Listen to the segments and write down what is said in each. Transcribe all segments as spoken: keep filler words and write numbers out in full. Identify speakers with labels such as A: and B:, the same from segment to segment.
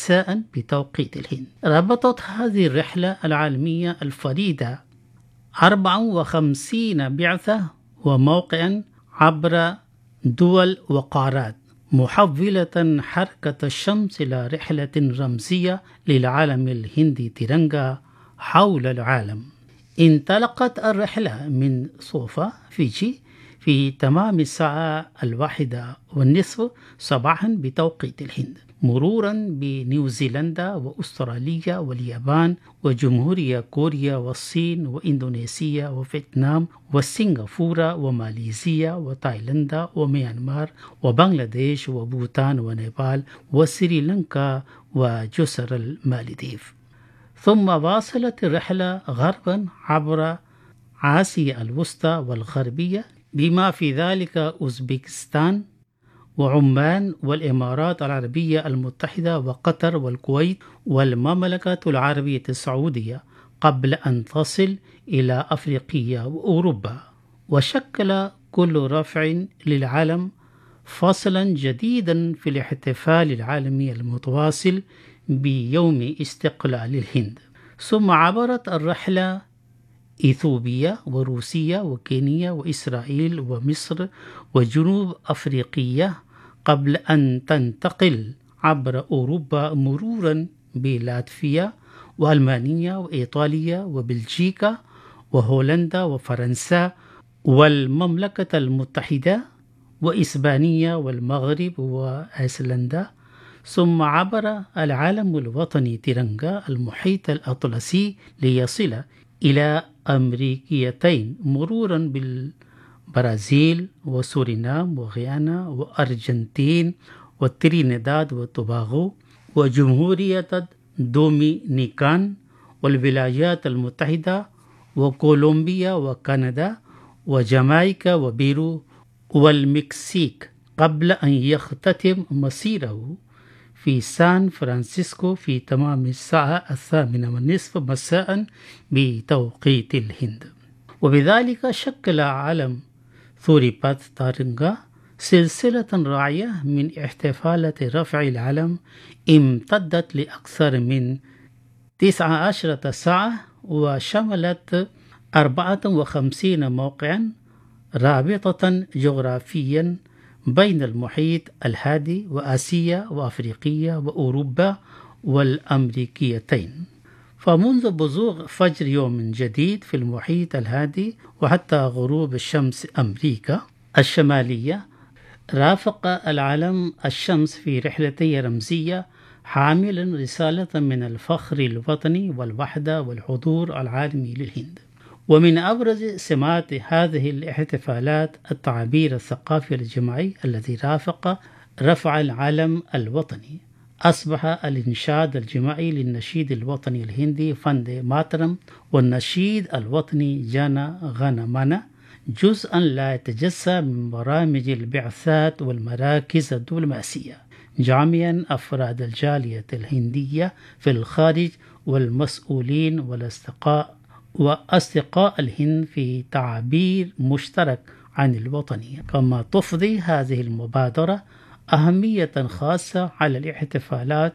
A: مساء بتوقيت الهند. ربطت هذه الرحلة العالمية الفريدة أربعة وخمسين بعثة وموقعا عبر دول وقارات، محولة حركة الشمس إلى رحلة رمزية للعالم الهندي تيرنجا حول العالم. انطلقت الرحلة من صوفا فيجي في تمام الساعة الواحدة والنصف صباحا بتوقيت الهند، مرورا بنيوزيلندا وأستراليا واليابان وجمهورية كوريا والصين وإندونيسيا وفيتنام وسنغافورة وماليزيا وتايلاندا وميانمار وبنغلاديش وبوتان ونيبال وسريلانكا وجزر المالديف. ثم واصلت الرحلة غربا عبر آسيا الوسطى والغربية بما في ذلك أوزبكستان وعمان والإمارات العربية المتحدة وقطر والكويت والمملكة العربية السعودية، قبل أن تصل إلى أفريقيا وأوروبا. وشكل كل رفع للعالم فصلا جديدا في الاحتفال العالمي المتواصل بيوم استقلال الهند. ثم عبرت الرحلة إثيوبيا وروسيا وكينيا وإسرائيل ومصر وجنوب أفريقيا، قبل أن تنتقل عبر أوروبا مرورا بلاتفيا وألمانيا وإيطاليا وبلجيكا وهولندا وفرنسا والمملكة المتحدة وإسبانيا والمغرب وأيسلندا، ثم عبر العالم الوطني تيرنجا المحيط الأطلسي ليصل إلى أمريكيتين، مرورا بالبرازيل وسورينام وغيانا وأرجنتين وترينيداد وتوباغو وجمهورية دومينيكان والولايات المتحدة وكولومبيا وكندا وجامايكا وبيرو والمكسيك، قبل أن يختتم مسيره في سان فرانسيسكو في تمام الساعة الثامنة والنصف مساء بتوقيت الهند. وبذلك شكل عالم ثوريبات تارنجا سلسلة راعية من احتفالات رفع العلم امتدت لأكثر من تسعة عشر ساعة، وشملت أربعة وخمسين موقعا رابطة جغرافيا بين المحيط الهادي وآسيا وأفريقيا وأوروبا والأمريكيتين. فمنذ بزوغ فجر يوم جديد في المحيط الهادي وحتى غروب الشمس أمريكا الشمالية، رافق العالم الشمس في رحلتي رمزية حاملا رسالة من الفخر الوطني والوحدة والحضور العالمي للهند. ومن أبرز سمات هذه الاحتفالات التعبير الثقافي الجماعي الذي رافق رفع العلم الوطني. أصبح الإنشاد الجماعي للنشيد الوطني الهندي فاندي ماترم والنشيد الوطني جانا غانا مانا جزءا لا يتجزأ من برامج البعثات والمراكز الدبلوماسية، جامعا أفراد الجالية الهندية في الخارج والمسؤولين والأصدقاء وأصدقاء الهند في تعبير مشترك عن الوطنية. كما تفضي هذه المبادرة أهمية خاصة على الاحتفالات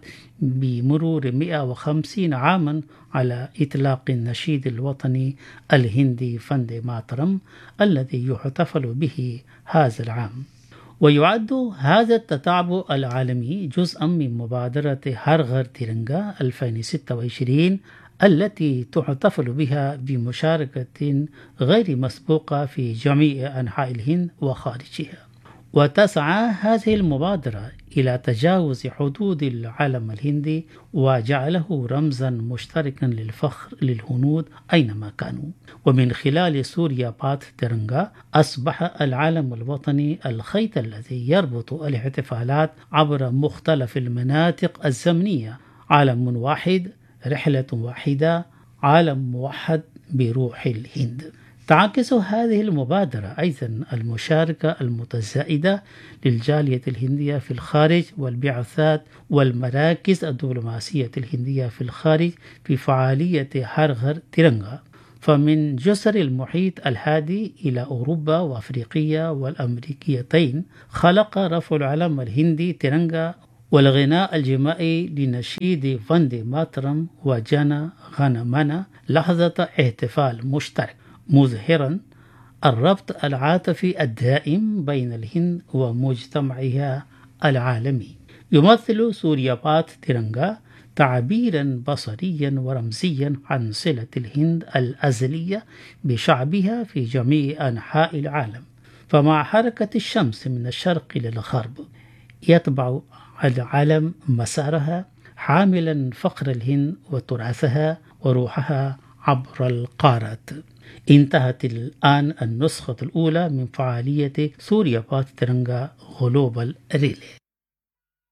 A: بمرور مئة وخمسين عاما على إطلاق النشيد الوطني الهندي فاندي ماترم الذي يحتفل به هذا العام. ويعد هذا التتابع العالمي جزءا من مبادرة هر غر تيرنجا ألفين وستة وعشرين التي تحتفل بها بمشاركة غير مسبوقة في جميع أنحاء الهند وخارجها. وتسعى هذه المبادرة إلى تجاوز حدود العالم الهندي وجعله رمزا مشتركا للفخر للهنود أينما كانوا. ومن خلال سوريا بات تيرنجا أصبح العالم الوطني الخيط الذي يربط الاحتفالات عبر مختلف المناطق الزمنية. عالم واحد، رحلة واحدة، عالم موحد بروح الهند. تعكس هذه المبادرة أيضا المشاركة المتزايدة للجالية الهندية في الخارج والبعثات والمراكز الدبلوماسية الهندية في الخارج في فعالية هر غر تيرنجا. فمن جزر المحيط الهادي إلى أوروبا وأفريقيا والأمريكيتين خلق رفع العلم الهندي تيرنجا والغناء الجماعي لنشيد فاندي ماترم وجانا غنمنا لحظة احتفال مشترك، مظهرا الربط العاطفي الدائم بين الهند ومجتمعها العالمي. يمثل سوريابات تيرنغا تعبيرا بصريا ورمزيا عن صلة الهند الأزلية بشعبها في جميع أنحاء العالم. فمع حركة الشمس من الشرق إلى الغرب يتبع العالم مسارها حاملا فخر الهند وتراثها وروحها عبر القارات. انتهت الآن النسخة الأولى من فعالية سوريابات تيرنغا غلوبال ريلي.